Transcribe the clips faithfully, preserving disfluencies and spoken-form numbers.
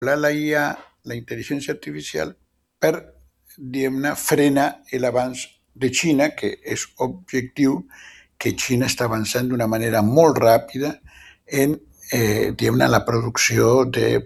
la I A, la intel·ligència artificial, per, diguem-ne, frenar l'avanç de Xina, que és objectiu que Xina està avançant d'una manera molt ràpida en eh, diguem-ne, la producció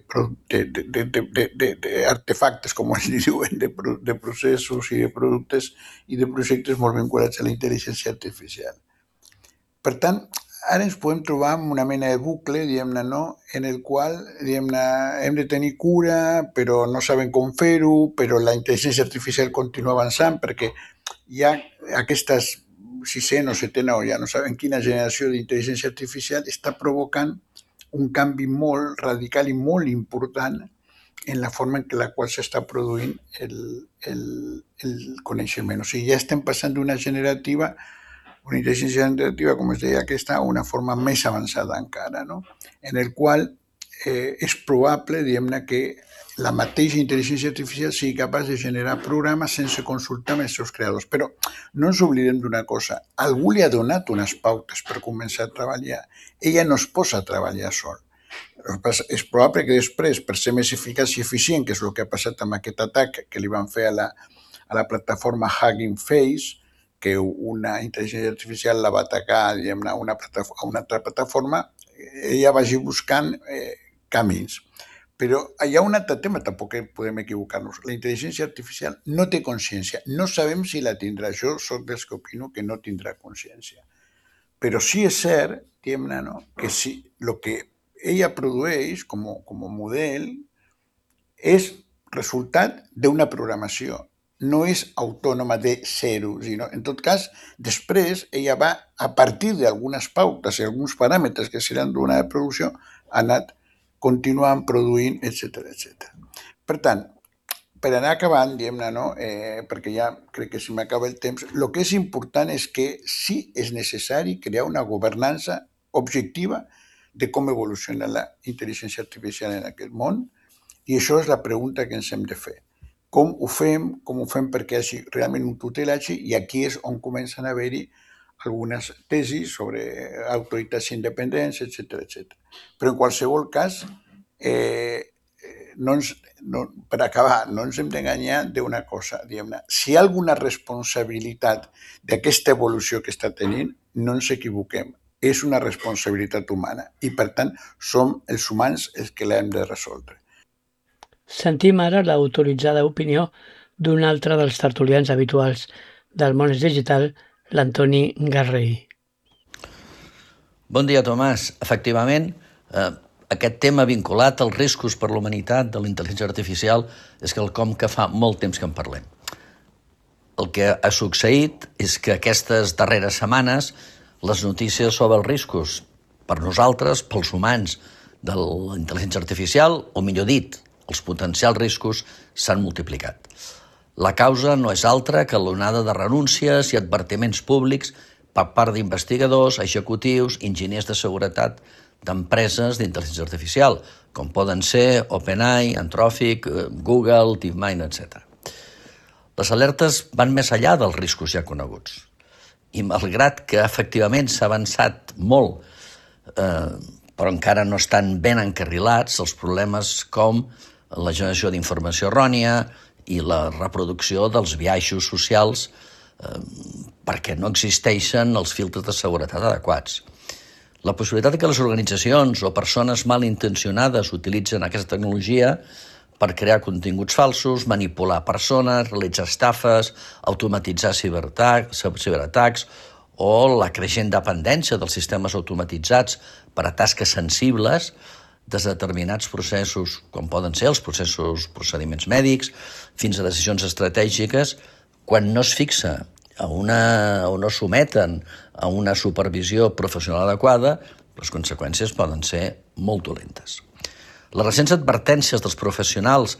d'artefactes, com es diuen, de, de processos i de productes i de projectes molt vinculats a la intel·ligència artificial. Per tant, ara ens podem trobar en una mena de bucle, diguem-ne, no? En el qual, diguem-ne, hem de tenir cura, però no sabem com fer-ho, però la intel·ligència artificial continua avançant perquè hi ha aquestes sisena o setena o ja no sabem quina generació d'intel·ligència artificial està provocant un canvi molt radical i molt important en la forma en la qual s'està produint el, el, el coneixement. O sigui, ja estem passant d'una generativa una intel·ligència generativa, com es deia aquesta, a una forma més avançada encara, no? En el qual eh, és probable, diguem-ne, que la mateixa intel·ligència artificial sigui capaç de generar programes sense consultar amb els seus creadors. Però no ens oblidem d'una cosa, algú li ha donat unes pautes per començar a treballar. Ella no es posa a treballar sol. És probable que després, per ser més eficaç i eficient, que és el que ha passat amb aquest atac que li van fer a la, a la plataforma Hugging Face, que una intel·ligència artificial la va atacar, diguem-ne, a una, a una altra plataforma, ella vagi buscant eh, camins. Però hi ha un altre tema, tampoc podem equivocar-nos. La intel·ligència artificial no té consciència. No sabem si la tindrà. Jo soc dels que opino que no tindrà consciència. Però sí és cert, diguem-ne, no? Que sí, el que ella produeix com, com a model és resultat d'una programació. No és autònoma de zero, sinó, en tot cas, després ella va, a partir d'algunes pautes i alguns paràmetres que seran d'una producció, ha anat continuant produint, etcètera, etcètera. Per tant, per anar acabant, diguem-ne, no? eh, perquè ja crec que se m'acaba el temps, el que és important és que sí és necessari crear una governança objectiva de com evoluciona la intel·ligència artificial en aquest món, i això és la pregunta que ens hem de fer. Com ho fem, com ho fem perquè hi hagi realment un tutelatge, i aquí és on comencen a haver-hi algunes tesis sobre autoritats independents, etcètera, etcètera. Però en qualsevol cas, eh, no ens, no, per acabar, no ens hem d'enganyar d'una cosa, diguem-ne, si hi ha alguna responsabilitat d'aquesta evolució que està tenint, no ens equivoquem, és una responsabilitat humana i per tant som els humans els que l'hem de resoldre. Sentim ara l'autoritzada opinió d'un altre dels tertulians habituals del Món Digital, l'Antoni Garrey. Bon dia, Tomàs. Efectivament, eh, aquest tema vinculat als riscos per la humanitat de la intel·ligència artificial és quelcom que fa molt temps que en parlem. El que ha succeït és que aquestes darreres setmanes les notícies sobre els riscos per nosaltres, pels humans, de la intel·ligència artificial, o millor dit, els potencials riscos s'han multiplicat. La causa no és altra que l'onada de renúncies i advertiments públics per part d'investigadors, executius, enginyers de seguretat d'empreses d'intel·ligència artificial, com poden ser OpenAI, Anthropic, Google, DeepMind, etcètera. Les alertes van més enllà dels riscos ja coneguts. I malgrat que efectivament s'ha avançat molt, eh, però encara no estan ben encarrilats, els problemes com la generació d'informació errònia i la reproducció dels biaixos socials eh, perquè no existeixen els filtres de seguretat adequats. La possibilitat que les organitzacions o persones malintencionades utilitzen aquesta tecnologia per crear continguts falsos, manipular persones, realitzar estafes, automatitzar ciberatacs, ciberatacs o la creixent dependència dels sistemes automatitzats per a tasques sensibles de determinats processos, com poden ser els processos, procediments mèdics, fins a decisions estratègiques, quan no es fixa a una, o no someten a una supervisió professional adequada, les conseqüències poden ser molt dolentes. Les recents advertències dels professionals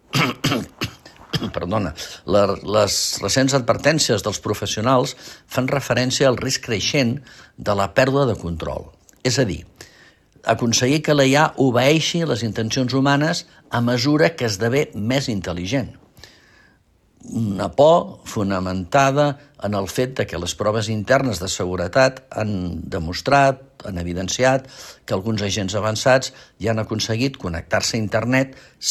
perdona, les recents advertències dels professionals fan referència al risc creixent de la pèrdua de control. És a dir, aconseguir que la I A obeeixi les intencions humanes a mesura que esdevé més intel·ligent. una por fonamentada en el fet de que les proves internes de seguretat han demostrat, han evidenciat que alguns agents avançats ja han aconseguit connectar-se a internet